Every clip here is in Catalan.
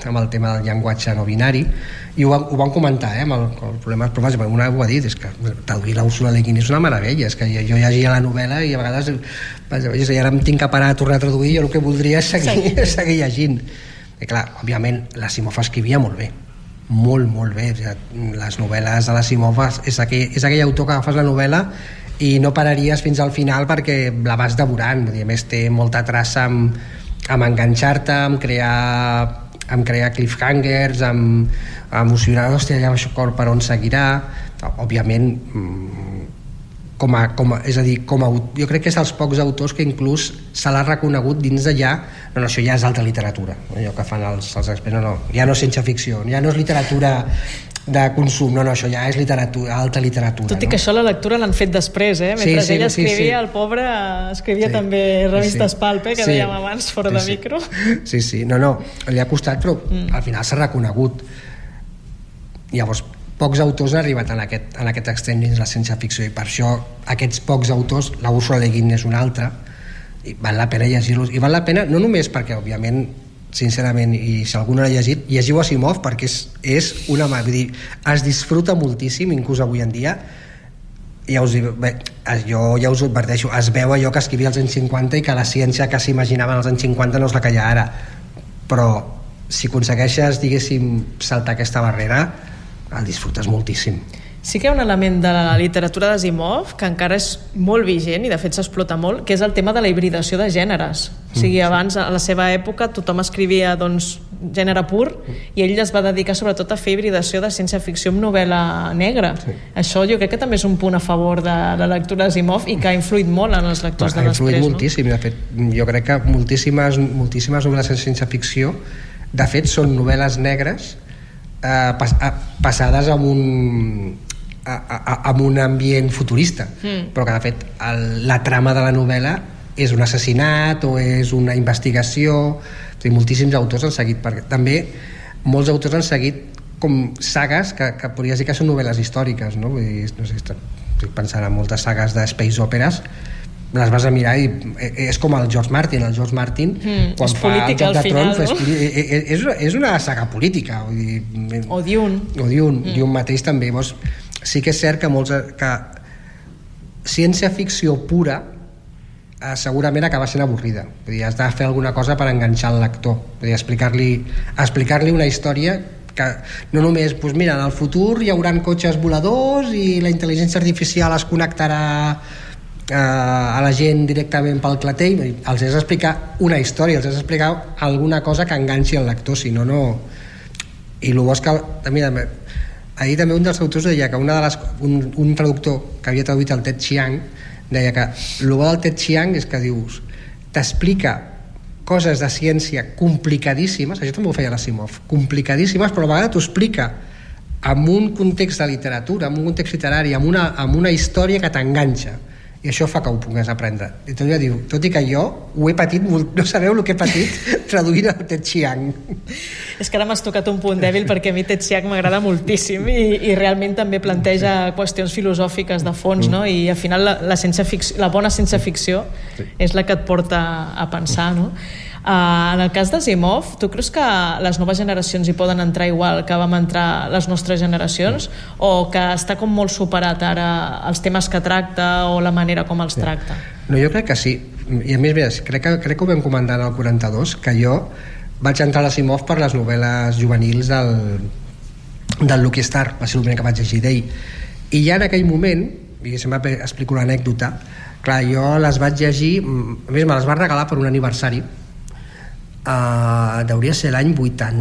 amb el tema del llenguatge no binari, i ho van comentar, amb el problema dels profes, una ho ha dit, és que traduir l'Úrsula Le Guin és una meravella, és que jo llegia la novel·la i a vegades i ara em tinc que parar a tornar a traduir, jo el que voldria és seguir llegint. I clar, òbviament l'Asimov escrivia molt bé, molt bé. Les novel·les de l'Asimov és aquell autor que agafes la novel·la i no pararies fins al final perquè la vas devorant. A més té molta traça amb enganxar-te, amb crear cliffhangers, amb emocionar, hòstia, ja això per on seguirà. Òbviament jo crec que és dels pocs autors que inclús se l'ha reconegut dins d'allà, no, això ja és alta literatura, allò que fan els experts, no, ja no és ciència ficció, ja no és literatura de consum, no, això ja és alta literatura. Tot i que això la lectura l'han fet després, mentre ell escrivia, el pobre escrivia també revistes pulp, que dèiem abans fora de micro. Sí, no, li ha costat, però al final s'ha reconegut. Llavors pocs autors han arribat en aquest extrem dins la ciència-ficció, i per això aquests pocs autors, la Úrsula Le Guin és un altre, i val la pena llegir-los, i val la pena no només perquè, òbviament, sincerament, i si algú no l'ha llegit, llegiu Asimov perquè és una mà, vull dir, es disfruta moltíssim, inclús avui en dia. Jo ja us ho adverteixo, es veu allò que escrivia als anys 50 i que la ciència que s'imaginaven als anys 50 no és la que hi ha ara, però si aconsegueixes, diguéssim, saltar aquesta barrera, el disfrutes moltíssim. Sí que hi ha un element de la literatura d'Asimov que encara és molt vigent i de fet s'explota molt, que és el tema de la hibridació de gèneres. O sigui, abans, a la seva època, tothom escrivia gènere pur, i ell es va dedicar sobretot a fer hibridació de ciència-ficció amb novel·la negra. Això jo crec que també és un punt a favor de la lectura d'Asimov i que ha influït molt en els lectors de després. Ha influït moltíssim, de fet, jo crec que moltíssimes novel·les de ciència-ficció de fet són novel·les negres passades amb un ambient futurista, però que de fet la trama de la novel·la és un assassinat o és una investigació. Moltíssims autors han seguit, perquè també molts autors han seguit com sagues que podries dir que són novel·les històriques, no? Vull dir, no sé, estic pensant en moltes sagues de space operas, les vas a mirar i és com el George Martin. Quan fa el Joc de Trons, és una saga política, vull dir, o Dune mateix també. Sí que és cert que ciència-ficció pura segurament acaba sent avorrida. Vull dir, has de fer alguna cosa per enganxar el lector, vull dir, explicar-li una història que no només, doncs mira, en el futur hi hauran cotxes voladors i la intel·ligència artificial es connectarà a la gent directament pel clatell. Els has d'explicar una història, els has d'explicar alguna cosa que enganxi el lector, si no, no. I el bo és que ahir també un dels autors deia que un traductor que havia traduït el Ted Chiang deia que el bo del Ted Chiang és que dius, t'explica coses de ciència complicadíssimes, això també ho feia l'Asimov, complicadíssimes, però a vegades t'ho explica amb un context de literatura, amb un context literari, amb una història que t'enganxa, i això fa que ho pugues aprendre. I tot i que jo ho he patit, no sabeu el que he patit traduint el Ted Chiang. És que ara m'has tocat un punt dèbil, perquè a mi Ted Chiang m'agrada moltíssim i realment també planteja qüestions filosòfiques de fons, no? I al final la bona ciència-ficció és la que et porta a pensar, no? En el cas d'Asimov, tu creus que les noves generacions hi poden entrar igual que vam entrar les nostres generacions, o que està com molt superat ara els temes que tracta o la manera com els tracta? No, jo crec que sí, i a més, mira, crec que ho vam comentar en el 42, que jo vaig entrar a l'Asimov per les novel·les juvenils del Lucky Star, va ser el primer que vaig llegir d'ell, i ja en aquell moment, i sempre explico l'anècdota, clar, jo les vaig llegir, a més me les va regalar per un aniversari, hauria ser l'any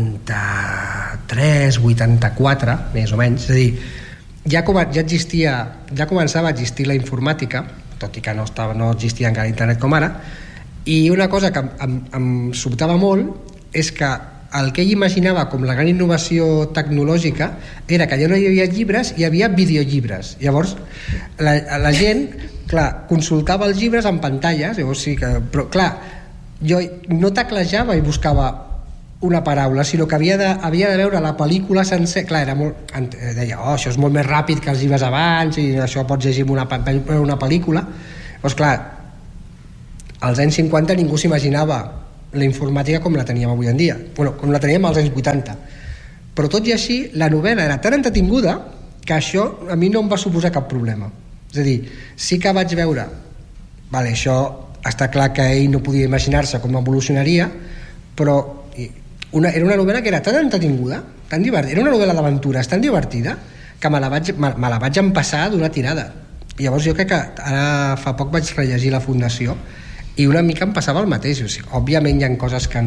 83, 84, més o menys, és a dir, ja començava a existir la informàtica, tot i que no existia encara internet com ara, i una cosa que em sobtava molt és que el que ell imaginava com la gran innovació tecnològica era que ja no hi havia llibres, hi havia videollibres. Llavors la gent, clar, consultava els llibres en pantalles, llavors sí que, però clar, jo no teclejava i buscava una paraula, sinó que havia de veure la pel·lícula sencer. Clar, deia, això és molt més ràpid que els llibres abans i això pots llegir una pel·lícula. Doncs clar, als anys 50 ningú s'imaginava la informàtica com la teníem avui en dia, bueno, com la teníem als anys 80, però tot i així la novel·la era tan entretinguda que això a mi no em va suposar cap problema. És a dir, sí que vaig veure, vale, això està clar que ell no podia imaginar-se com evolucionaria, però era una novel·la que era tan entretinguda, tan divertida, era una novel·la d'aventures tan divertida que me la vaig empassar d'una tirada. I llavors jo crec que ara fa poc vaig rellegir La Fundació i una mica em passava el mateix. O sigui, òbviament hi ha coses que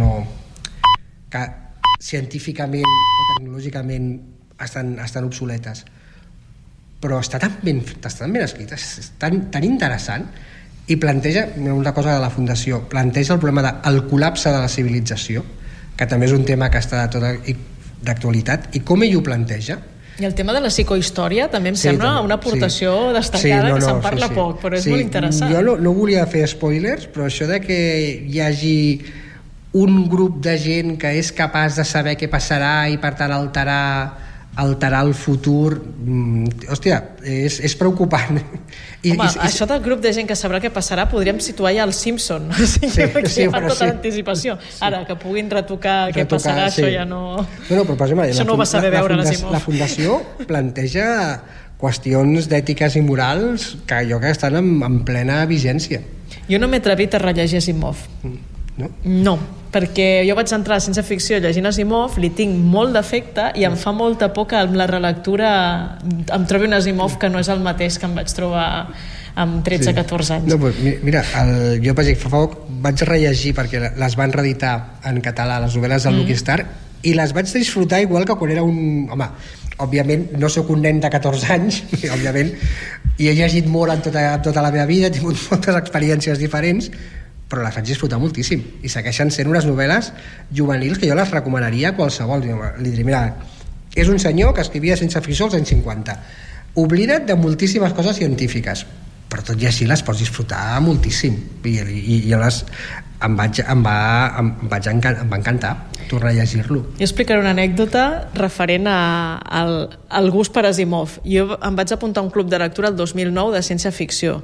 científicament o tecnològicament estan obsoletes, però està tan ben escrita, és tan interessant, i planteja una cosa de La Fundació, planteja el problema del col·lapse de la civilització, que també és un tema que està d'actualitat, i com ell ho planteja. I el tema de la psicohistòria també em sembla una aportació destacada, que se'n parla poc, però és molt interessant. Jo no volia fer spoilers, però això de que hi hagi un grup de gent que és capaç de saber què passarà i per tant alterar el futur, hòstia, és preocupant. Home, això del grup de gent que sabrà què passarà podríem situar ja als Simpson, perquè fan tota l'anticipació. Ara, que puguin retocar què passarà, això ja no... Això no ho va saber veure l'Asimov. La Fundació planteja qüestions d'ètiques i morals que jo crec que estan en plena vigència. Jo no m'he atrevit a rellegir Asimov. No, perquè jo vaig entrar a ciència ficció llegint Asimov, li tinc molt d'efecte i em fa molta por que amb la relectura em trobi un Asimov que no és el mateix que em vaig trobar amb 13-14 anys. No, pues, mira, jo fa poc vaig rellegir, perquè les van reeditar en català, les novel·les del Lucky Star, i les vaig disfrutar igual que quan era un... Home, òbviament no sóc un nen de 14 anys, òbviament, i he llegit molt en tota la meva vida, he tingut moltes experiències diferents, però les vaig disfrutar moltíssim i segueixen sent unes novel·les juvenils que jo les recomanaria a qualsevol. Li diré, mira, és un senyor que escrivia ciència ficció als anys 50, oblida't de moltíssimes coses científiques, però tot i així les pots disfrutar moltíssim, i jo em va encantar tornar a llegir-lo. Jo explicaré una anècdota referent al gust per Asimov. Jo em vaig apuntar a un club de lectura el 2009 de ciència ficció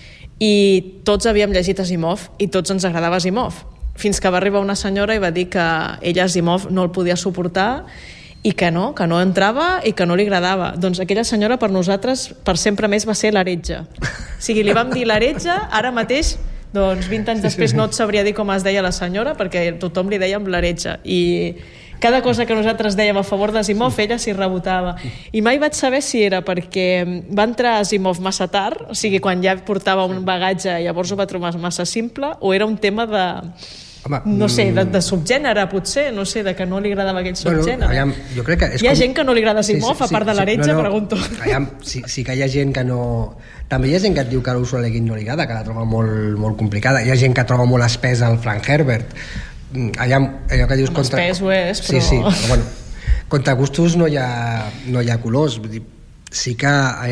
i tots havíem llegit Asimov i tots ens agradava Asimov, fins que va arribar una senyora i va dir que ella Asimov no el podia suportar i que no entrava i que no li agradava. Doncs aquella senyora per nosaltres per sempre més va ser l'heretge. O sigui, li vam dir l'heretge, ara mateix, doncs 20 anys després no et sabria dir com es deia la senyora, perquè tothom li dèiem l'heretge, i cada cosa que nosaltres dèiem a favor d'Asimov ella s'hi rebotava, i mai vaig saber si era perquè va entrar Asimov massa tard, o sigui, quan ja portava un bagatge i llavors ho va trobar massa simple, o era un tema de... no sé, de subgènere, potser, no sé, de que no li agradava aquell subgènere. Jo crec que hi ha gent que no li agrada Asimov, a part de l'heretge, pregunto. Sí que hi ha gent que no... També hi ha gent que et diu que a l'Ursula Le Guin no li agrada, que la troba molt, molt complicada. Hi ha gent que troba molt espès el Frank Herbert. Allò que dius... Espès ho és, però... Sí, però bueno, contra gustos no hi ha colors. Vull dir, sí que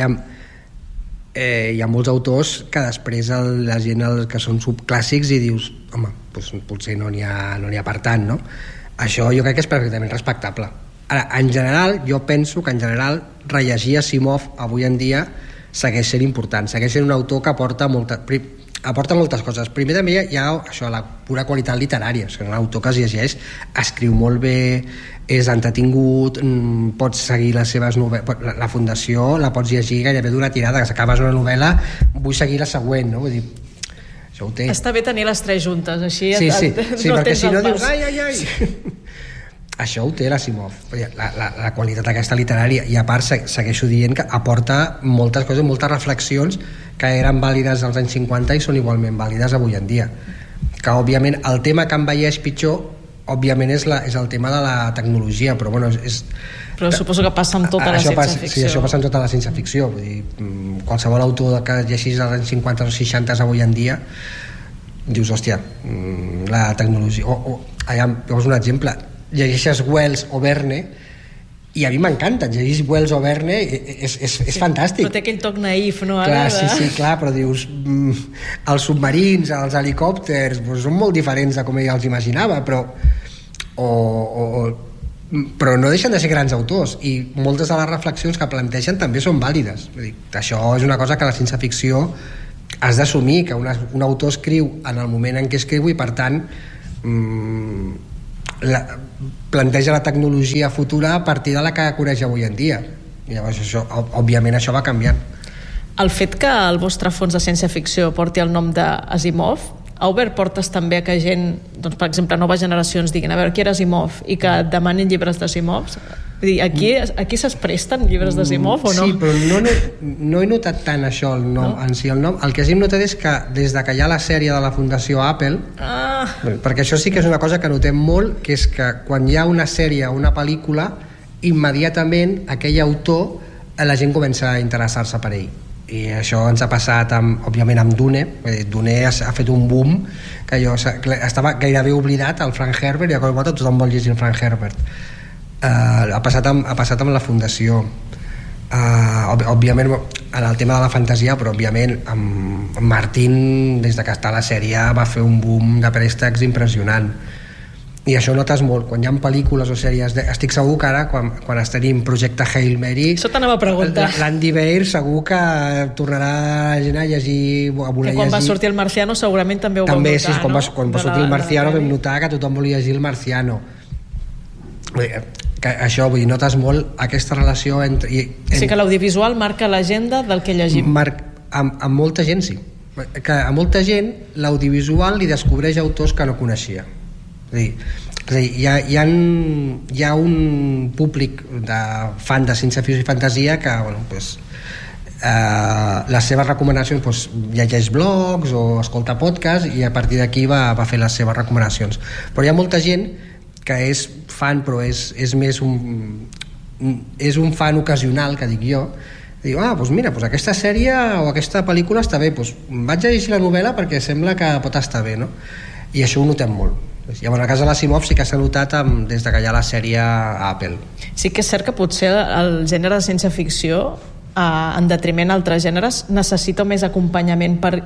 hi ha molts autors que després la gent que són subclàssics i dius, home, doncs potser no n'hi ha per tant, no? Això jo crec que és perfectament respectable. Ara, en general, jo penso que en general rellegir Asimov avui en dia segueix sent important, segueix sent un autor que aporta moltes coses. Primer també hi ha això, la pura qualitat literària, és un autor que es llegeix, escriu molt bé, és entretingut, pots seguir les seves novel·les, la Fundació la pots llegir gairebé d'una tirada, que s'acabes una novel·la, vull seguir la següent, no? Vull dir, això ho té. Està bé tenir les tres juntes, així sí, no perquè tens si no el pas. dius ai. Això ho té l'Asimov, la qualitat aquesta literària, i a part segueixo dient que aporta moltes coses, moltes reflexions que eren vàlides als anys 50 i són igualment vàlides avui en dia, que òbviament el tema que envelleix pitjor òbviament és el tema de la tecnologia, però bueno, però suposo que passa amb tota la ciència-ficció. Sí, això passa amb tota la ciència-ficció, vull dir, qualsevol autor que llegís als anys 50 o 60 avui en dia dius, hòstia, la tecnologia allà, llavors un exemple, llegeixes Wells o Verne i a mi m'encanta, llegir Wells o Verne és fantàstic. Però té aquell toc naïf, no? Clar, sí, clar, però dius els submarins, els helicòpters són molt diferents de com ell els imaginava, però però no deixen de ser grans autors, i moltes de les reflexions que plantegen també són vàlides. Vull dir, això és una cosa que la ciència-ficció has d'assumir, que un autor escriu en el moment en què escriu i per tant planteja la tecnologia futura a partir de la que coneix avui en dia. I llavors òbviament això va canviant. El fet que el vostre fons de ciència-ficció porti el nom d'Asimov ha obert portes també a que gent, doncs, per exemple, noves generacions diguin a veure qui era Asimov i que demanin llibres d'Asimov. Aquí se'ls presten llibres d'Asimov o no? Sí, però no he notat tant això, el nom, no? En si el nom. El que sí que he notat és que des de que hi ha la sèrie de la Fundació Apple, perquè això sí que és una cosa que notem molt, que és que quan hi ha una sèrie o una pel·lícula, immediatament aquell autor, la gent comença a interessar-se per ell. I això ens ha passat òbviament amb Dune. Dune ha fet un boom que jo estava gairebé oblidat, el Frank Herbert, i a qualsevol volta tothom vol llegir el Frank Herbert. Ha passat amb la Fundació, òbviament en el tema de la fantasia, però òbviament amb Martin, des de que està a la sèrie, va fer un boom de préstecs impressionant. I això notes molt quan hi ha pel·lícules o sèries estic segur que ara quan tenim projecte Hail Mary, això t'anava a preguntar, l'Andy Weir segur que tornarà la gent a llegir, a voler llegir. Quan va sortir el Marciano segurament també ho vau notar, sí, quan va sortir el Marciano vam notar que tothom volia llegir el Marciano. Que això, vull dir, notes molt aquesta relació sí que l'audiovisual marca l'agenda del que llegim. Amb molta gent sí, que a molta gent l'audiovisual li descobreix autors que no coneixia. És a dir, hi ha un públic de fan de ciència-ficció i fantasia que les seves recomanacions llegeix blogs o escolta podcast i a partir d'aquí va fer les seves recomanacions. Però hi ha molta gent que és fan, però és més és un fan ocasional, que dic jo. Diu, mira, aquesta sèrie o aquesta pel·lícula està bé, vaig a llegir la novel·la perquè sembla que pot estar bé, no? I això ho notem molt. Llavors, a casa de l'Asimov sí que s'ha notat des que hi ha la sèrie a Apple. Sí que és cert que potser el gènere de ciència-ficció, en detriment d'altres gèneres, necessita més acompanyament per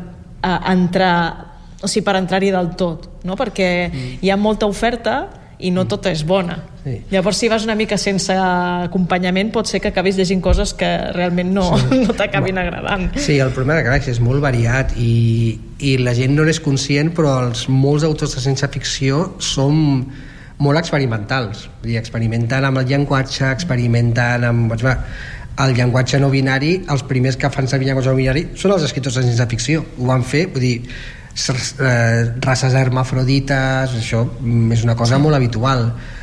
entrar-hi del tot, no? Perquè hi ha molta oferta i no tota és bona. Sí. Llavors, si vas una mica sense acompanyament, pot ser que acabis llegint coses que realment no t'acabin agradant. Sí, el problema és que és molt variat i la gent no n'és conscient, però molts autors de ciència-ficció són molt experimentals. Experimenten amb el llenguatge, experimenten amb el llenguatge no binari. Els primers que fan servir llenguatge no binari són els escriptors de ciència-ficció. Ho van fer, vull dir, races hermafrodites, això és una cosa molt habitual.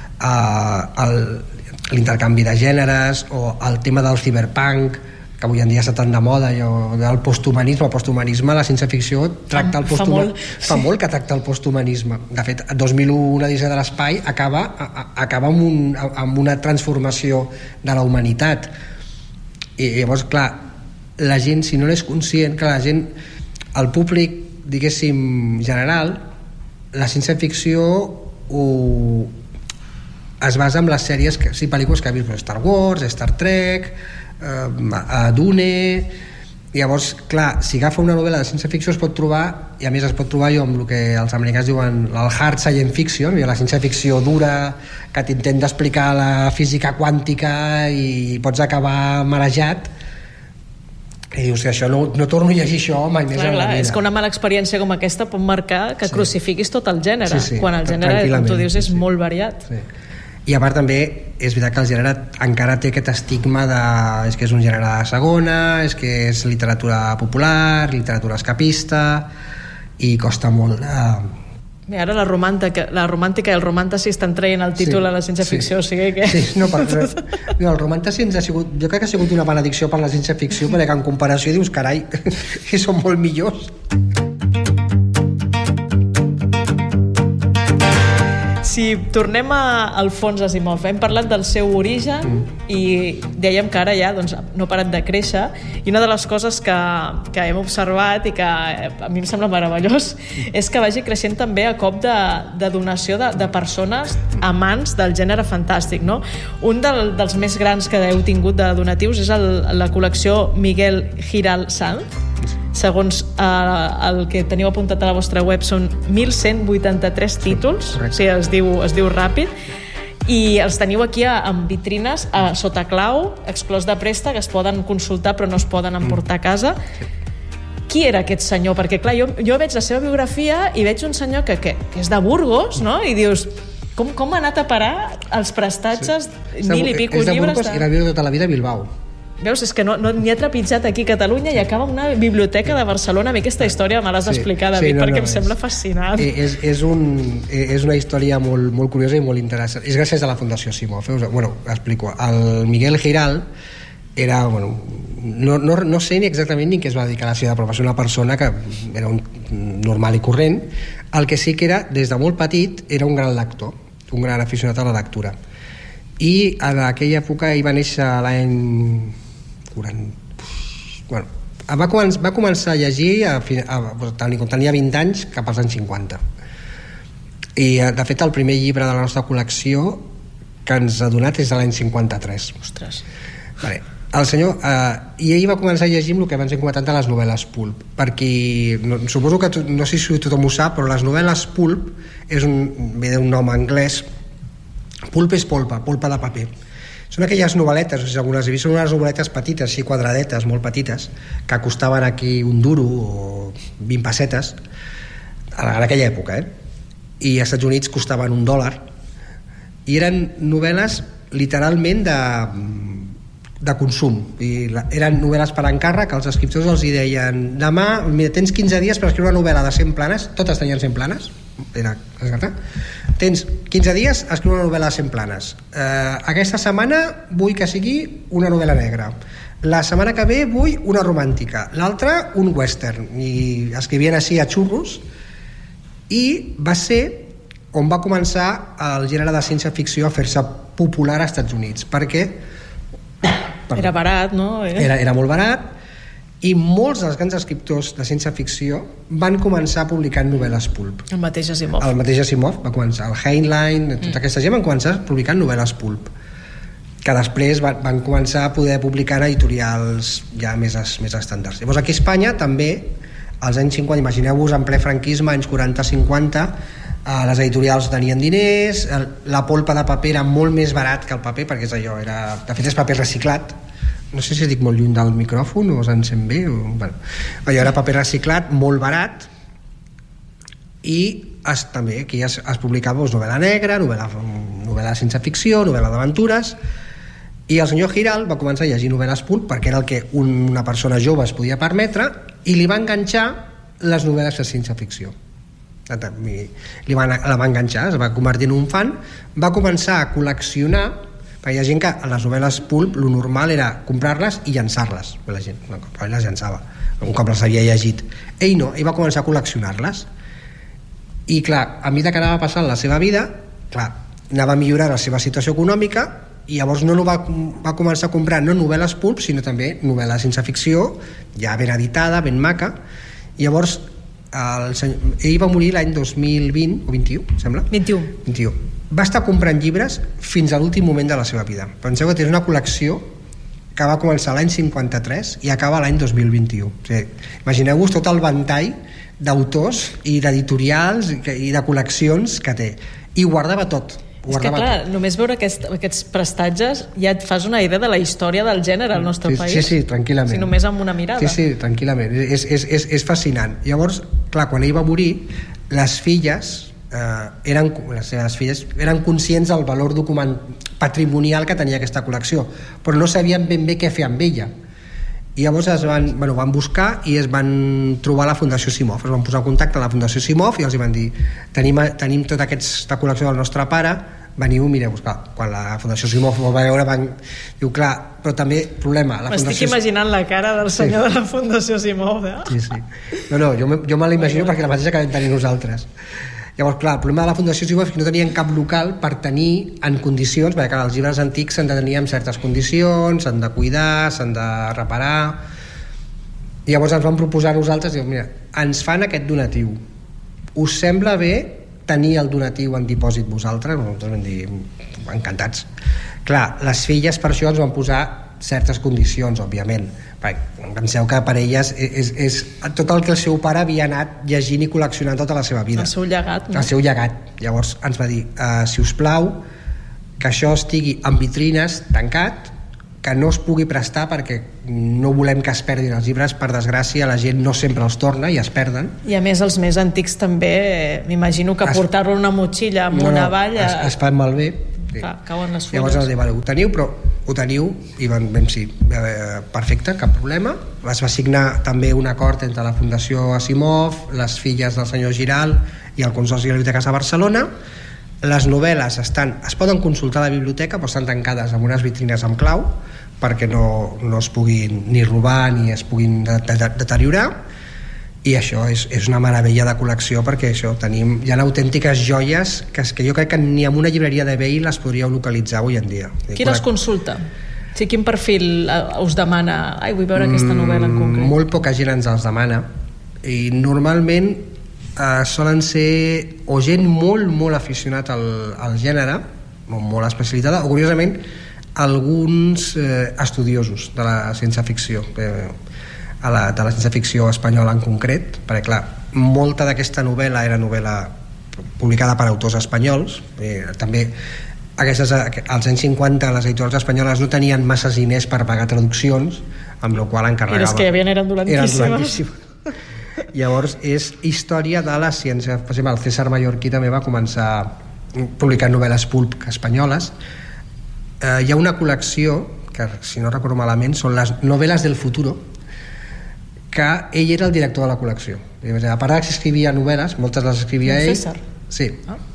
L'intercanvi de gèneres o el tema del cyberpunk, que avui en dia està tan de moda, el posthumanisme. El posthumanisme, la ciència-ficció tracta el posthumanisme, fa molt que tracta el posthumanisme. De fet, 2001 una odissea de l'espai acaba amb una transformació de la humanitat. I llavors, clar, la gent, si no n'és conscient, que la gent, el públic, diguéssim, general, la ciència-ficció es basa en les sèries, pel·lícules que ha vist, Star Wars, Star Trek, Dune. Llavors, clar, si agafa una novel·la de ciència-ficció es pot trobar, i a més es pot trobar amb el que els americans diuen el hard science fiction, la ciència-ficció dura que t'intenta explicar la física quàntica i pots acabar marejat i dius que això no torno a llegir això mai més en la vida. És que una mala experiència com aquesta pot marcar que crucifiquis tot el gènere, quan el gènere, com tu dius, és molt variat. I a part també és veritat que el gènere encara té aquest estigma és que és un gènere de segona, és que és literatura popular, literatura escapista, i costa molt Bé, ara la romàntica i el romàntici estan traient el títol a la ciència-ficció, o sigui que... El romàntici jo crec que ha sigut una benedicció per la ciència-ficció, perquè en comparació dius, carai, que són molt millors. Si tornem al fons Asimov, hem parlat del seu origen i dèiem que ara ja no ha parat de créixer, i una de les coses que hem observat i que a mi em sembla meravellós és que vagi creixent també a cop de donació de persones amants del gènere fantàstic, no? Un dels més grans que heu tingut de donatius és la col·lecció Miguel Giral Sanz. Segons el que teniu apuntat a la vostra web, són 1.183 títols, o sigui, es diu ràpid, i els teniu aquí en vitrines sota clau, exclòs de préstec, es poden consultar però no es poden emportar a casa. qui era aquest senyor? Perquè clar, jo veig la seva biografia i veig un senyor que és de Burgos, no? I dius, com ha anat a parar els prestatges, 1000 i pico llibres? És de Burgos i va viure tota la vida a Bilbao. Veus, és que no n'hi ha trepitjat aquí a Catalunya i acaba una biblioteca de Barcelona. A mi aquesta història me l'has d'explicar, David, perquè em sembla fascinant. És una història molt curiosa i molt interessant. És gràcies a la Fundació Simó. Explico. El Miguel Giral era, no sé ni exactament ni què es va dedicar a la seva, però va ser una persona que era normal i corrent. El que sí que era, des de molt petit, era un gran lector, un gran aficionat a la lectura. I en aquella època ell va néixer l'any 40... va començar a llegir quan tenia 20 anys, cap als anys 50. I de fet el primer llibre de la nostra col·lecció que ens ha donat és de l'any 53. Ostres. Vale. El senyor, i ell va començar a llegir el que abans hem comentat de les novel·les pulp, perquè suposo que no sé si tothom ho sap, però les novel·les pulp ve d'un nom anglès. Pulp és polpa de paper. Són aquelles novel·letes, no sé si algunes he vist, són unes novel·letes petites, així quadradetes, molt petites, que costaven aquí un duro o 20 pessetes en aquella època, i als Estats Units costaven $1, i eren novel·les literalment de consum, i eren novel·les per encàrrec, que els escriptors els deien demà, mira, tens 15 dies per escriure una novel·la de 100 planes, totes tenien 100 planes, tens 15 dies a escriure una novel·la de 100 planes, aquesta setmana vull que sigui una novel·la negra, la setmana que ve vull una romàntica, l'altra un western, i escrivien així a xurros, i va ser on va començar el gènere de ciència-ficció a fer-se popular als Estats Units, perquè era barat, no? Era molt barat, i molts dels grans escriptors de ciència-ficció van començar publicant novel·les pulp. El mateix Asimov. El mateix Asimov va començar, el Heinlein, tota aquesta gent van començar publicant novel·les pulp, que després van començar a poder publicar en editorials ja més estàndards. Llavors aquí a Espanya també, als anys 50, imagineu-vos en ple franquisme, anys 40-50, les editorials tenien diners, la polpa de paper era molt més barat que el paper, perquè és allò, de fet és paper reciclat, no sé si dic molt lluny del micròfon o se'n sent bé, allò era paper reciclat, molt barat, i també aquí es publicava novel·la negra, novel·la sense ficció, novel·la d'aventures, i el senyor Giral va començar a llegir novel·les pulp perquè era el que una persona jove es podia permetre, i li va enganxar les novel·les de ciència ficció. La va enganxar, es va convertir en un fan, va començar a col·leccionar, perquè hi ha gent que a les novel·les pulp lo normal era comprar-les i llançar-les, la gent les llançava un cop les havia llegit. Ell no, ell va començar a col·leccionar-les, i clar, a mesura que anava passant la seva vida, clar, anava millorant la seva situació econòmica, i llavors no va començar a comprar no novel·les pulp, sinó també novel·la sense ficció, ja ben editada, ben maca. I llavors ell va morir l'any 2020 o 21, sembla? 21. Va estar comprant llibres fins a l'últim moment de la seva vida. Penseu que té una col·lecció que va començar l'any 53 i acaba l'any 2021. O sigui, imagineu-vos tot el ventall d'autors i d'editorials i de col·leccions que té. I guardava tot. És que clar, només veure aquests prestatges ja et fas una idea de la història del gènere al nostre país. Sí, tranquil·lament. Si només amb una mirada. Sí, tranquil·lament. És fascinant. Llavors, clar, quan ell va morir, les seves filles eren conscients del valor patrimonial que tenia aquesta col·lecció, però no sabien ben bé què fer amb ella. I llavors van buscar i es van trobar a la Fundació Simov, es van posar en contacte a la Fundació Simov i els van dir, tenim tota aquesta col·lecció del nostre pare, veniu, mireu, quan la Fundació Simov ho va veure diu, clar, però també problema, m'estic imaginant la cara del senyor de la Fundació Simov, Sí. No, jo me l'imagino perquè la mateixa que vam tenir nosaltres. Llavors, clar, el problema de la Fundació Simov és que no tenien cap local per tenir en condicions, perquè els llibres antics s'han de tenir en certes condicions, s'han de cuidar, s'han de reparar. I llavors ens van proposar a nosaltres, diu, mira, ens fan aquest donatiu. Us sembla bé tenir el donatiu en dipòsit vosaltres? Nosaltres vam dir, encantats. Clar, les filles per això ens van posar certes condicions, òbviament. Penseu que per elles és tot el que el seu pare havia anat llegint i col·leccionant tota la seva vida. El seu llegat, no? El seu llegat. Llavors ens va dir, si us plau, que això estigui en vitrines, tancat, que no es pugui prestar perquè no volem que es perdin els llibres. Per desgràcia la gent no sempre els torna i es perden, i a més els més antics també m'imagino que portar-lo en una motxilla amb una valla es fan malbé. Cauen les fulles. Llavors vale, ho teniu, però ho teniu i sí, perfecte, cap problema. Es va signar també un acord entre la Fundació Asimov, les filles del senyor Giral i el Consorci de Biblioteques de Barcelona. Les novel·les es poden consultar a la biblioteca, però estan tancades amb unes vitrines amb clau perquè no es puguin ni robar ni es puguin deteriorar, i això és una meravella de col·lecció, perquè hi ha autèntiques joies que jo crec que ni en una llibreria d'eBay les podríeu localitzar avui en dia. Qui les consulta? Sí, quin perfil us demana? Vull veure aquesta novel·la en concret. Molt poca gent ens els demana, i normalment solen ser o gent molt, molt aficionat al gènere, molt especialitzada, o curiosament alguns estudiosos de la ciència-ficció, de la ciència-ficció espanyola en concret, perquè clar, molta d'aquesta novel·la era novel·la publicada per autors espanyols. També als anys 50 les editorials espanyoles no tenien massa diners per pagar traduccions, amb la qual encarregaven. I les que hi havia eren dolentíssimes. Llavors és història de la ciència. Per exemple, el César Mallorquí també va començar publicant novel·les pulp espanyoles. Hi ha una col·lecció que, si no recordo malament, són les novel·les del futuro, que ell era el director de la col·lecció. A part que escrivia novel·les, moltes les escrivia ell. César? Sí.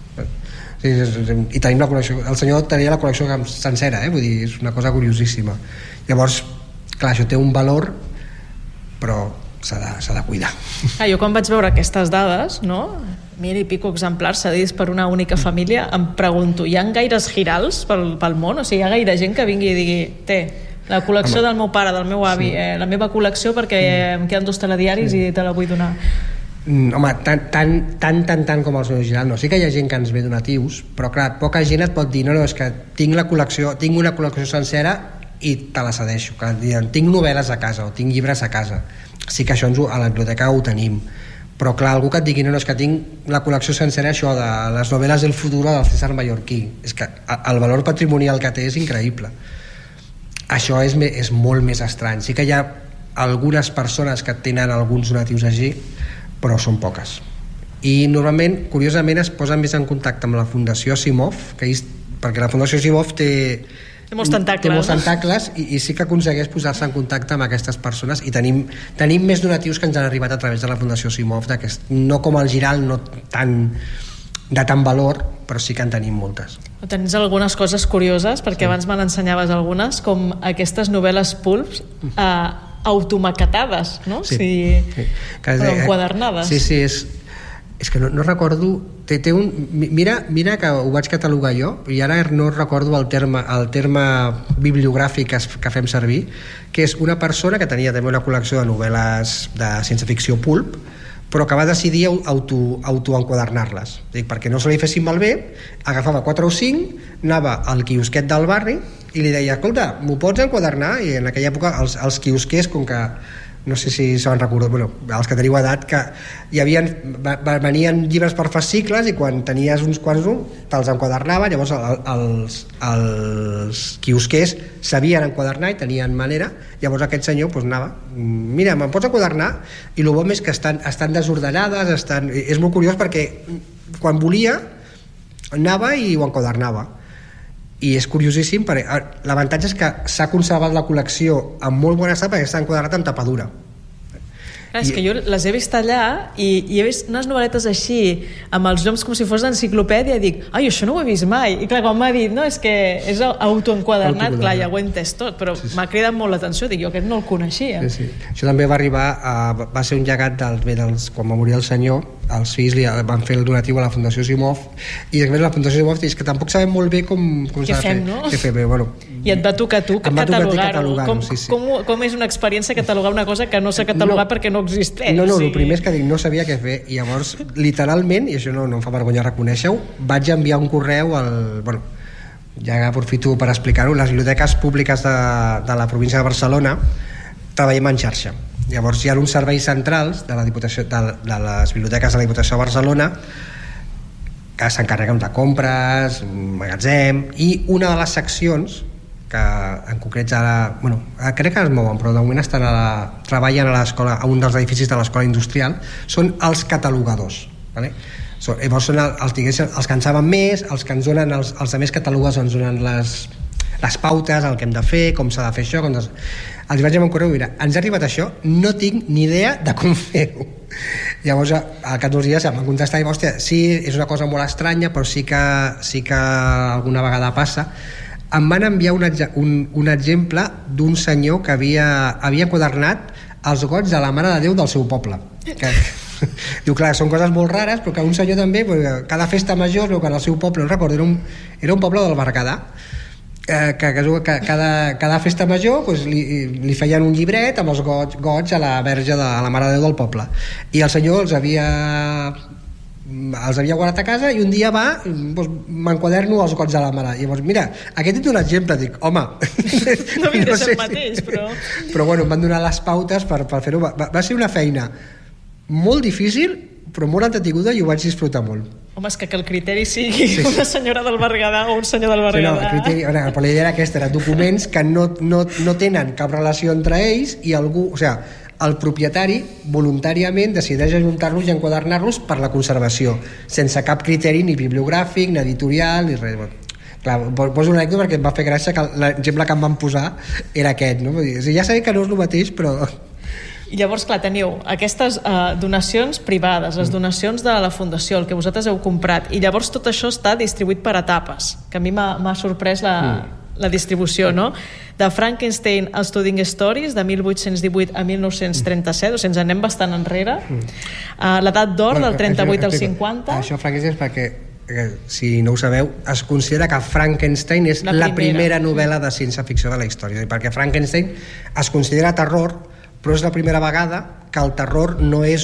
Sí, i tenim la col·lecció. El senyor tenia la col·lecció sencera, vull dir, és una cosa curiosíssima. Llavors, clar, això té un valor, però s'ha de cuidar. Jo quan vaig veure aquestes dades, 1.000 i pico exemplars cedits per una única família, em pregunto, hi ha gaires girals pel món? O sigui, hi ha gaire gent que vingui i digui, la col·lecció del meu pare, del meu avi, la meva col·lecció perquè em queden 2 telediaris i te la vull donar. Home, tant com el senyor Giral no. Sí que hi ha gent que ens ve donatius, però clar, poca gent et pot dir no, és que tinc una col·lecció sencera i te la cedeixo. Tinc novel·les a casa o tinc llibres a casa. Sí que això a la biblioteca ho tenim, però clar, algú que et digui no, és que tinc la col·lecció sencera això de les novel·les del futur del César Mallorquí, és que el valor patrimonial que té és increïble. Això és molt més estrany. Sí que hi ha algunes persones que tenen alguns donatius així, però són poques. I normalment, curiosament, es posen més en contacte amb la Fundació Asimov, perquè la Fundació Asimov té molts tentacles i sí que aconsegueix posar-se en contacte amb aquestes persones, i tenim més donatius que ens han arribat a través de la Fundació Asimov, no com el Giral, no de tant valor, però sí que en tenim moltes. Tens algunes coses curioses, perquè abans me n'ensenyaves algunes, com aquestes novel·les pulps automaquetades, no? Sí. Però enquadernades. Sí, és que no recordo, mira que ho vaig catalogar jo i ara no recordo el terme bibliogràfic que fem servir, que és una persona que tenia també una col·lecció de novel·les de ciència-ficció pulp, però que va decidir autoenquadernar-les, perquè no se li fessin malbé. Agafava 4 o 5, anava al quiosquet del barri i li deia, escolta, m'ho pots enquadernar? I en aquella època els quiosquers, com que no sé si se'n recordeu, els que teniu edat, que venien llibres per fascicles i quan tenies uns quants te'ls enquadernava. Llavors els quiosquers sabien enquadernar i tenien manera. Llavors aquest senyor anava, mira, me'n pots enquadernar? I el bo és que estan desordenades, és molt curiós perquè quan volia anava i ho enquadernava. I és curiosíssim, perquè l'avantatge és que s'ha conservat la col·lecció en molt bon estat perquè està enquadrat amb tapadura. És que jo les he vist allà i he vist unes novel·letes així amb els noms com si fos d'enciclopèdia i dic, això no ho he vist mai. I clar, quan m'ha dit, no, és que és autoenquadernat, clar, ja ho he entès tot, però m'ha cridat molt l'atenció, dic, jo aquest no el coneixia. Sí. Això també va ser un llegat quan va morir el senyor, els fills li van fer el donatiu a la Fundació Asimov, i després la Fundació Asimov diu que tampoc sabem molt bé com què fem, no? Què fem, i et va tocar tu catalogar-ho. Com és una experiència catalogar una cosa que no s'ha catalogat perquè no existeix? No, el primer és que dic, no sabia què fer, i llavors literalment, i això no em fa vergonya reconèixer-ho, vaig enviar un correu ja aprofito per explicar-ho, les biblioteques públiques de la província de Barcelona treballem en xarxa. Llavors hi ha uns serveis centrals de les biblioteques de la Diputació de Barcelona que s'encarreguen de compres, magatzem, i una de les seccions que en concret ara, crec que es mouen, però de moment treballen a l'escola, a un dels edificis de l'escola industrial, són els catalogadors, vale? Llavors són els que en saben més, els que ens donen, els altres catalogats ens donen les pautes, el que hem de fer, com s'ha de fer això, els vaig amb un correu, mira, ens ha arribat això, no tinc ni idea de com fer-ho. Llavors al cap d'uns dies em van contestar i va, hòstia, sí, és una cosa molt estranya, però sí que alguna vegada passa. Em van enviar un exemple d'un senyor que havia enquadernat els gots de la Mare de Déu del seu poble, que diu, clar, són coses molt rares, però que un senyor també, cada festa major, que en el seu poble, no recordo, era un poble del Berguedà, que cada festa major li feien un llibret amb els gots a la Verge de la Mare de Déu del poble, i el senyor els havia guardat a casa, i un dia m'enquaderno els gots de la Mare. Llavors, mira, aquest és un exemple, dic, home, no havia de ser el mateix, però bueno, em van donar les pautes per fer-ho. Va ser una feina molt difícil, però molt entretinguda, i ho vaig disfrutar molt. Home, és que el criteri sigui una senyora del Berguedà o un senyor del Berguedà. Sí, no, el criteri, però la idea era aquesta, eren documents que no tenen cap relació entre ells, i algú, el propietari voluntàriament decideix ajuntar-los i enquadernar-los per la conservació, sense cap criteri ni bibliogràfic, ni editorial, ni res. Clar, poso una anècdota perquè em va fer gràcia que l'exemple que em van posar era aquest, no? Ja sabem que no és el mateix, però... I llavors, clar, teniu aquestes donacions privades, les donacions de la fundació, el que vosaltres heu comprat, i llavors tot això està distribuït per etapes, que a mi m'ha sorprès la distribució, no? De Frankenstein als Studying Stories, de 1818 a 1937, o sigui, ens anem bastant enrere. L'edat d'or, del 38 al 50. Això, Frankenstein, perquè si no ho sabeu, es considera que Frankenstein és la primera novel·la de ciència-ficció de la història, perquè Frankenstein es considera terror, però és la primera vegada que el terror no és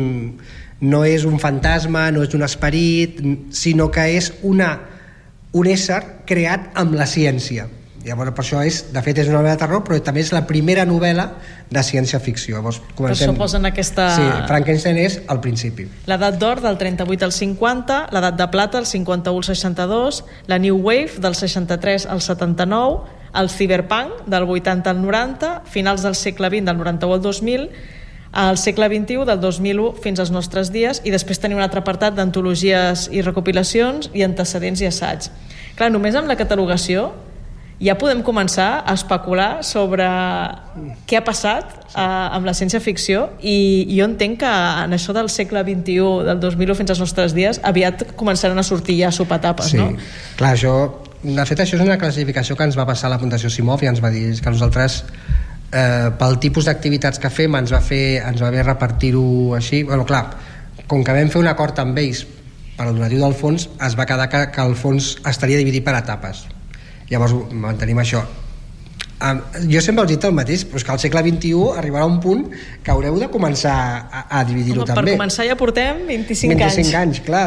un fantasma, no és un esperit, sinó que és un ésser creat amb la ciència. Llavors, per això de fet és una novel·la de terror, però també és la primera novel·la de ciència-ficció. Llavors, per això posen aquesta... Sí, Frankenstein és al principi. L'edat d'or del 38 al 50, l'edat de plata del 51 al 62, la New Wave del 63 al 79, el Cyberpunk del 80 al 90, finals del segle XX del 91 al 2000, al segle XXI del 2001 fins als nostres dies, i després tenim un altre apartat d'antologies i recopilacions i antecedents i assaig. Clar, només amb la catalogació ja podem començar a especular sobre què ha passat amb la ciència-ficció, i jo entenc que en això del segle XXI, del 2001 fins als nostres dies, aviat començaran a sortir ja supetapes, no? Clar, de fet això és una classificació que ens va passar a la Fundació Simov, i ens va dir que nosaltres pel tipus d'activitats que fem ens va bé repartir-ho així. Clar, com que vam fer un acord amb ells per al donatiu del fons, es va quedar que el fons estaria dividit per etapes. Llavors mantenim això. Jo sempre els he dit el mateix, però és que al segle XXI arribarà un punt que haureu de començar a dividir-ho també. Per començar ja portem 25 anys. 25 anys, clar,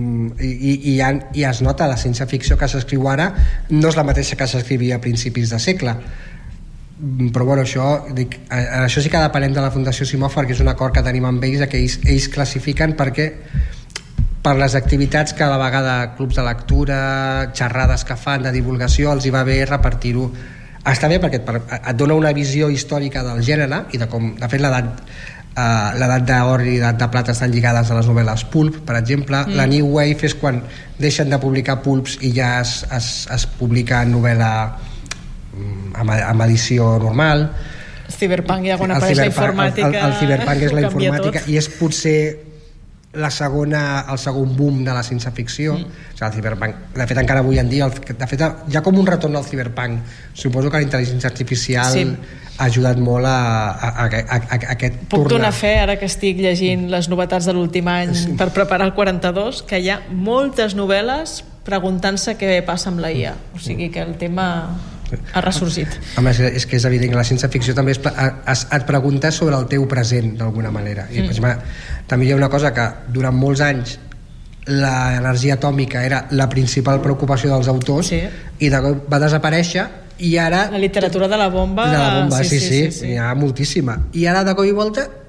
i es nota la ciència-ficció que s'escriu ara no és la mateixa que s'escrivia a principis de segle, però bueno, això sí que depenem de la Fundació Simov, perquè és un acord que tenim amb ells, que ells classifiquen perquè per les activitats que a la vegada clubs de lectura, xerrades que fan de divulgació, els hi va bé repartir-ho. Està bé perquè et dona una visió històrica del gènere, i de com, de fet, l'edat d'or i l'edat de plata estan lligades a les novel·les pulp, per exemple. La New Wave és quan deixen de publicar pulps i ja es publica novel·la amb edició normal. El Cyberpunk, ja quan apareix la informàtica, el Cyberpunk és la informàtica, tot. i és potser el segon boom de la ciència-ficció. El Cyberpunk, de fet, encara avui en dia de fet, hi ha com un retorn al Cyberpunk. Suposo que la intel·ligència artificial ha ajudat molt a aquest Puc donar fe, ara que estic llegint les novetats de l'últim any per preparar el 42, que hi ha moltes novel·les preguntant-se què passa amb la IA. O sigui que el tema ha ressorgit. Home, és que és evident que la ciència-ficció també et pregunta sobre el teu present d'alguna manera. I també hi ha una cosa que durant molts anys l'energia atòmica era la principal preocupació dels autors, i va desaparèixer, i ara la literatura de la bomba, sí, n'hi ha moltíssima, i ara de cop i volta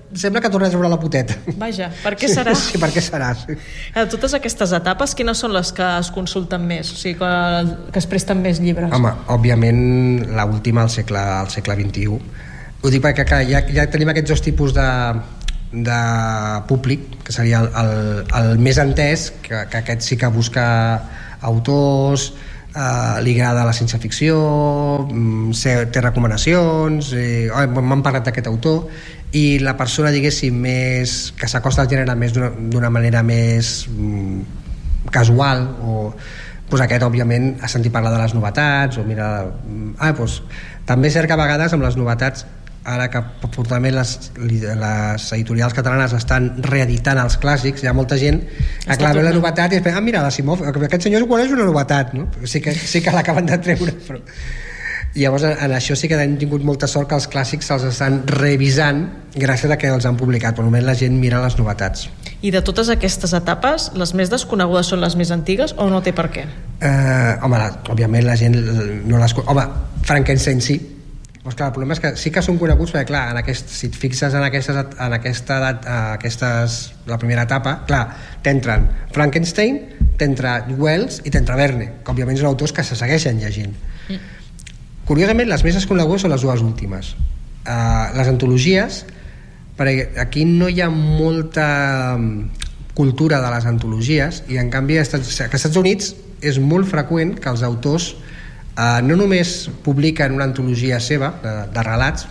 sembla que torna a treure la poteta. Vaja, per què serà? Sí, per què serà, sí. De totes aquestes etapes, quines són les que es consulten més? O sigui, que es presten més llibres? Home, òbviament l'última al segle XXI. Ho dic perquè ja tenim aquests dos tipus de públic, que seria el més entès, que aquest sí que busca autors, li agrada la ciència-ficció, té recomanacions, m'han parlat d'aquest autor, i la persona, diguéssim, més que s'acosta al gènere més d'una manera més casual, doncs aquest, òbviament, ha sentit parlar de les novetats, o mira... doncs, també és cert que a vegades amb les novetats, ara que portament les editorials catalanes estan reeditant els clàssics, hi ha molta gent que veu la novetat i es pensa, mira, l'Asimov, aquest senyor és una novetat, no? Sí que l'acaben de treure, però... Llavors en això sí que hem tingut molta sort que els clàssics se'ls estan revisant gràcies a que els han publicat, però només la gent mira les novetats. I de totes aquestes etapes, les més desconegudes són les més antigues o no té per què? Home, òbviament la gent no les... Home, Frankenstein sí. Doncs clar, el problema és que sí que són coneguts perquè clar, si et fixes en aquesta edat, la primera etapa, clar, t'entren Frankenstein, t'entra Wells i t'entra Verne, que òbviament són autors que se segueixen llegint. Curiosament, les més conegudes són les dues últimes. Les antologies, perquè aquí no hi ha molta cultura de les antologies, i en canvi als Estats Units és molt freqüent que els autors no només publiquen una antologia seva de relats,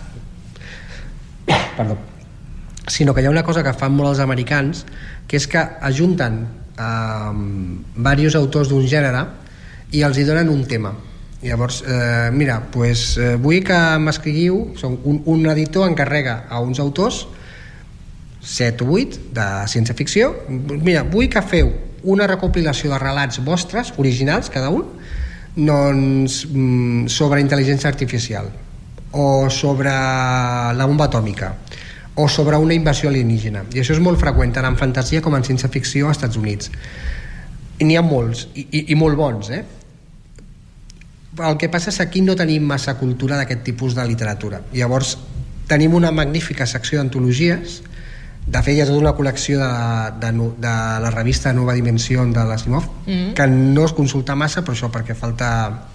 sinó que hi ha una cosa que fan molt els americans, que és que ajunten diversos autors d'un gènere i els hi donen un tema. Llavors, mira, vull que m'escriguiu, un editor encarrega a uns autors 7 o 8 de ciència-ficció, mira, vull que feu una recopilació de relats vostres, originals, cada un, doncs, sobre intel·ligència artificial, o sobre la bomba atòmica, o sobre una invasió alienígena. I això és molt freqüent tant en fantasia com en ciència-ficció als Estats Units. I n'hi ha molts, i molt bons, El que passa és que aquí no tenim massa cultura d'aquest tipus de literatura. Llavors tenim una magnífica secció d'antologies. De fet, hi ha tota una col·lecció de la revista Nova Dimensió de l'Asimov, que no es consulta massa, però això perquè falta...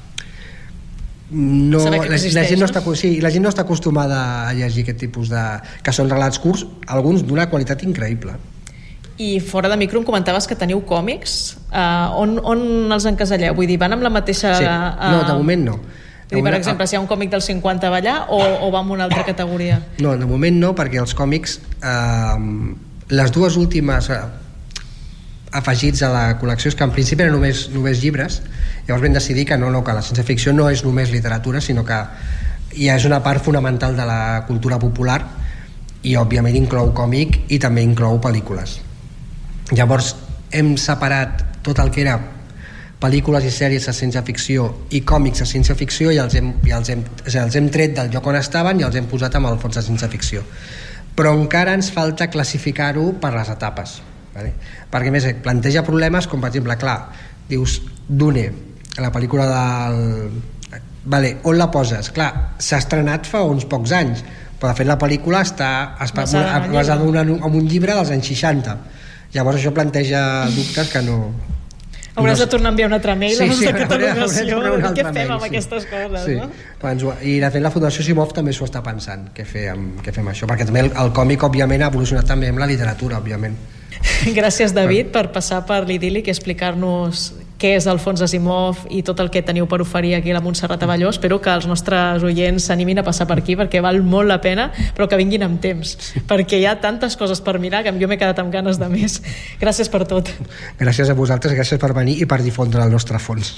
La gent no està acostumada a llegir aquest tipus que són relats curts, alguns d'una qualitat increïble. I fora de micro em comentaves que teniu còmics. On els encaselleu? Vull dir, van amb la mateixa... Sí. No, de moment no. Per exemple, si hi ha un còmic del 50 va allà o va en una altra categoria? No, de moment no, perquè els còmics, les dues últimes afegits a la col·lecció és que en principi eren només llibres. Llavors vam decidir que que la ciència-ficció no és només literatura, sinó que ja és una part fonamental de la cultura popular, i òbviament inclou còmic i també inclou pel·lícules. Llavors hem separat tot el que era pel·lícules i sèries de ciència-ficció i còmics de ciència-ficció, i els hem tret del lloc on estaven i els hem posat amb el fons de ciència-ficció. Però encara ens falta classificar-ho per les etapes, vale? Perquè més planteja problemes com, per exemple, clar, dius Dune, la pel·lícula del... on la poses? Clar, s'ha estrenat fa uns pocs anys, però de fet la pel·lícula està basada en un llibre dels anys 60. Llavors això planteja dubtes que no... Hauràs de tornar a enviar un altre mail a la catalogació, què fem amb aquestes coses, no? I de fet la Fundació Asimov també s'ho està pensant, què fem això, perquè també el còmic òbviament ha evolucionat també amb la literatura, òbviament. Gràcies, David, per passar per l'idíl·lic i explicar-nos què és el Fons Asimov i tot el que teniu per oferir aquí a la Montserrat Abelló. Espero que els nostres oients s'animin a passar per aquí, perquè val molt la pena, però que vinguin amb temps, perquè hi ha tantes coses per mirar que jo m'he quedat amb ganes de més. Gràcies per tot. Gràcies a vosaltres, gràcies per venir i per difondre el nostre fons.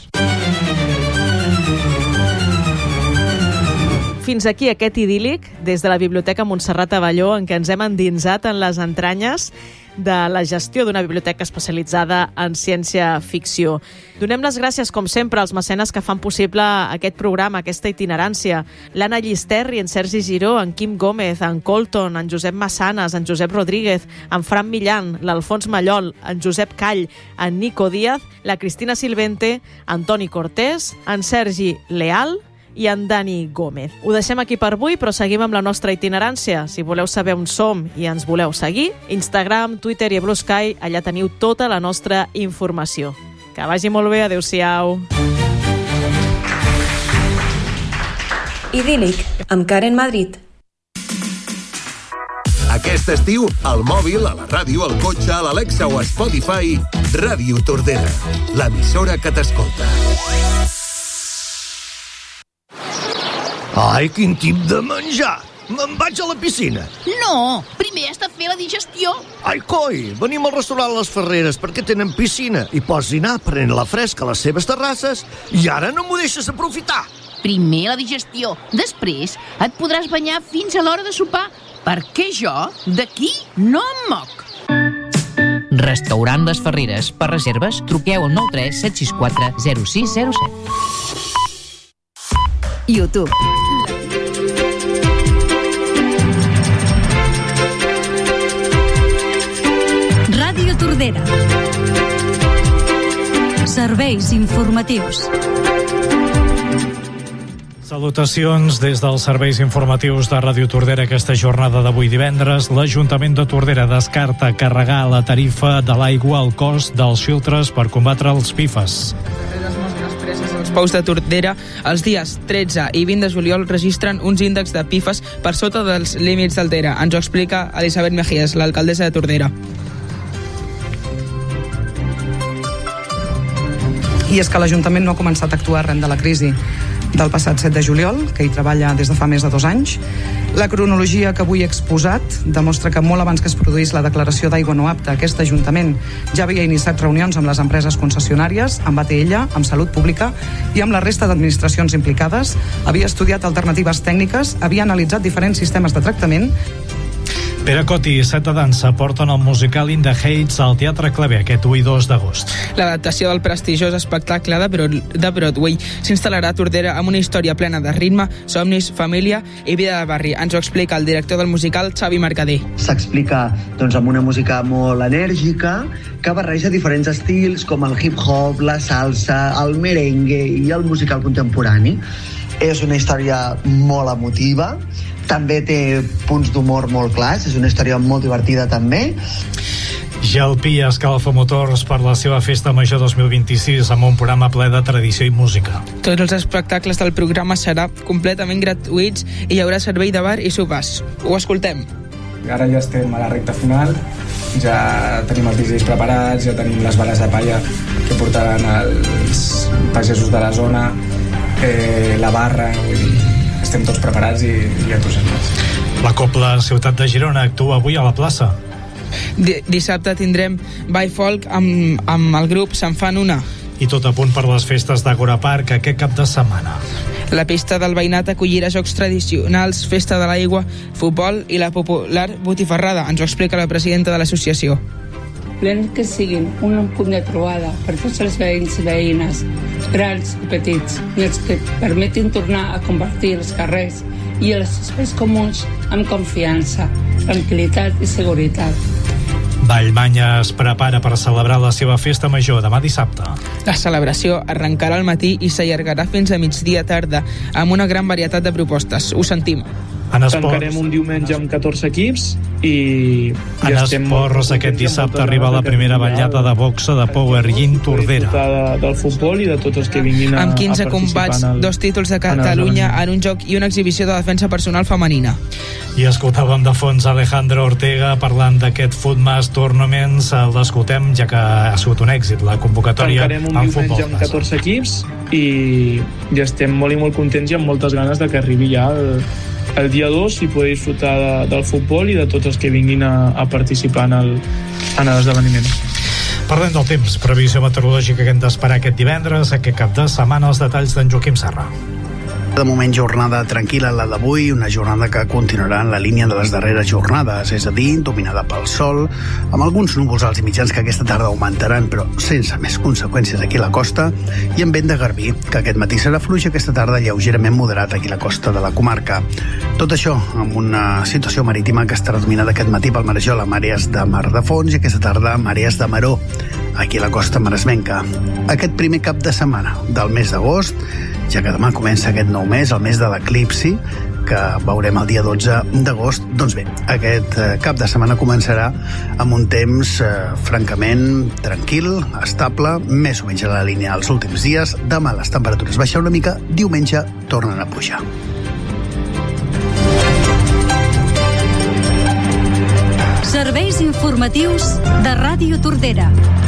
Fins aquí aquest idíl·lic des de la Biblioteca Montserrat Abelló, en què ens hem endinsat en les entranyes de la gestió d'una biblioteca especialitzada en ciència-ficció. Donem les gràcies, com sempre, als mecenes que fan possible aquest programa, aquesta itinerància. L'Anna Llisterri, en Sergi Giró, en Quim Gómez, en Colton, en Josep Massanes, en Josep Rodríguez, en Fran Millan, l'Alfons Mallol, en Josep Call, en Nico Díaz, la Cristina Silvente, Antoni Cortés, en Sergi Leal i en Dani Gómez. Ho deixem aquí per avui, però seguim amb la nostra itinerància. Si voleu saber on som i ens voleu seguir, Instagram, Twitter i Blue Sky, allà teniu tota la nostra informació. Que vagi molt bé, adeu-siau. Idíl·lic, amb Karen Madrid. Aquest estiu, al mòbil, a la ràdio, al cotxe, a l'Alexa o a Spotify, Ràdio Tordera, l'emissora que t'escolta. Ai, quin tip de menjar! Me'n vaig a la piscina. No, primer has de fer la digestió. Ai, coi, venim al restaurant Les Ferreres perquè tenen piscina i pots dinar prenent la fresca a les seves terrasses i ara no m'ho deixes aprofitar. Primer la digestió, després et podràs banyar fins a l'hora de sopar, perquè jo d'aquí no em moc. Restaurant Les Ferreres. Per reserves, truqueu al 93 764 0607. YouTube. Ràdio Tordera. Serveis informatius. Salutacions des dels serveis informatius de Ràdio Tordera. Aquesta jornada d'avui divendres, l'Ajuntament de Tordera descarta carregar la tarifa de l'aigua al cost dels filtres per combatre els PFAS. Els pous de Tordera, els dies 13 i 20 de juliol registren uns índexs de PFAS per sota dels límits d'Altera. Ens ho explica Elisabet Mejías, l'alcaldessa de Tordera. I és que l'Ajuntament no ha començat a actuar arran de la crisi del passat 7 de juliol, que hi treballa des de fa més de 2 anys. La cronologia que avui he exposat demostra que molt abans que es produís la declaració d'aigua no apta, aquest Ajuntament ja havia iniciat reunions amb les empreses concessionàries, amb ATL, amb Salut Pública i amb la resta d'administracions implicades, havia estudiat alternatives tècniques, havia analitzat diferents sistemes de tractament. Pere Coti i Set de Dansa porten el musical In the Heights al Teatre Clavé aquest 1 i 2 d'agost. L'adaptació del prestigiós espectacle de Broadway s'instal·larà a Tordera amb una història plena de ritme, somnis, família i vida de barri. Ens ho explica el director del musical, Xavi Mercader. S'explica amb una música molt enèrgica que barreja diferents estils com el hip-hop, la salsa, el merengue i el musical contemporani. És una història molt emotiva, també té punts d'humor molt clars, és una història molt divertida també. Gelpi escalfa motors per la seva Festa Major 2026 amb un programa ple de tradició i música. Tots els espectacles del programa serà completament gratuïts i hi haurà servei de bar i sopars. Ho escoltem. Ara ja estem a la recta final, ja tenim els DJs preparats, ja tenim les bales de palla que portaran els pagesos de la zona, la barra, vull dir, estem tots preparats i entusiasmats. La Cobla Ciutat de Girona actua avui a la plaça. Dissabte tindrem Ball Folk amb el grup Se'n fan una. I tot a punt per les festes d'Agora Park aquest cap de setmana. La pista del veïnat acollirà jocs tradicionals, festa de l'aigua, futbol i la popular botifarrada. Ens ho explica la presidenta de l'associació. Volem que siguin un punt de trobada per tots els veïns i veïnes, grans i petits, i els que permetin tornar a convertir els carrers i els espais comuns amb confiança, tranquil·litat i seguretat. Vallmanya es prepara per celebrar la seva festa major demà dissabte. La celebració arrencarà al matí i s'allargarà fins a migdia tarda amb una gran varietat de propostes. Ho sentim. Tancarem un diumenge amb 14 equips i en esports aquest dissabte arriba la primera ballada de boxa de Power Yin Tordera. Del futbol i de tots els que vinguin amb 15 combats, 2 títols de Catalunya en un joc i una exhibició de defensa personal femenina. I escoltàvem de fons Alejandro Ortega parlant d'aquest Footmas Tournaments. L'escoltem ja que ha sigut un èxit la convocatòria en futbol. Tancarem un diumenge amb 14 equips i estem molt i molt contents i amb moltes ganes de que arribi ja el dia 2 i poder disfrutar del futbol i de tots els que vinguin a participar en l'esdeveniment. Parlem del temps, previsió meteorològica que hem d'esperar aquest divendres, aquest cap de setmana, els detalls d'en Joaquim Serra. De moment, jornada tranquil·la la d'avui, una jornada que continuarà en la línia de les darreres jornades, és a dir, dominada pel sol, amb alguns núvols alts i mitjans que aquesta tarda augmentaran, però sense més conseqüències aquí a la costa, i amb vent de garbí, que aquest matí serà fluix, aquesta tarda lleugerament moderat aquí a la costa de la comarca. Tot això amb una situació marítima que estarà dominada aquest matí pel marejol amb àrees de mar de fons i aquesta tarda amb àrees de maró, aquí a la costa maresmenca. Aquest primer cap de setmana del mes d'agost ja que demà comença aquest nou mes, el mes de l'eclipsi, que veurem el dia 12 d'agost. Doncs bé, aquest cap de setmana començarà amb un temps francament tranquil, estable, més o menys a la línia dels últims dies. Demà les temperatures baixen una mica, diumenge tornen a pujar. Serveis informatius de Ràdio Tordera.